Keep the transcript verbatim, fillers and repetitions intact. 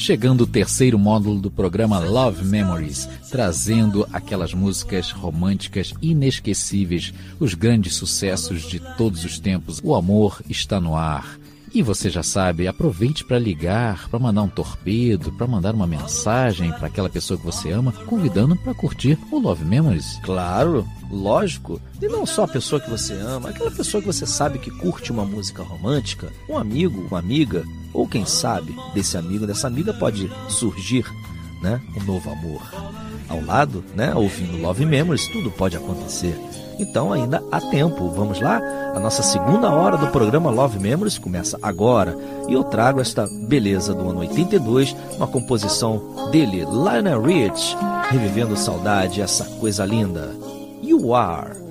Chegando o terceiro módulo do programa Love Memories, trazendo aquelas músicas românticas inesquecíveis, os grandes sucessos de todos os tempos. O amor está no ar. E você já sabe, aproveite para ligar, para mandar um torpedo, para mandar uma mensagem para aquela pessoa que você ama, convidando para curtir o Love Memories. Claro, lógico. E não só a pessoa que você ama, aquela pessoa que você sabe que curte uma música romântica, um amigo, uma amiga, ou quem sabe, desse amigo, dessa amiga pode surgir, né, um novo amor. Ao lado, né, ouvindo Love Memories, tudo pode acontecer. Então ainda há tempo. Vamos lá? A nossa segunda hora do programa Love Memories começa agora. E eu trago esta beleza do ano oitenta e dois, uma composição dele, Lionel Rich, revivendo saudade, essa coisa linda. You Are.